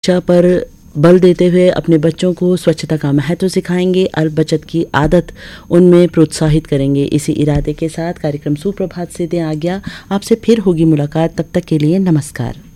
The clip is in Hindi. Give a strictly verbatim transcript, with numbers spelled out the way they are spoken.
शिक्षा पर बल देते हुए अपने बच्चों को स्वच्छता का महत्व सिखाएंगे और बचत की आदत उनमें प्रोत्साहित करेंगे। इसी इरादे के साथ कार्यक्रम सुप्रभात से दें आज्ञा। आपसे फिर होगी मुलाकात, तब तक के लिए नमस्कार।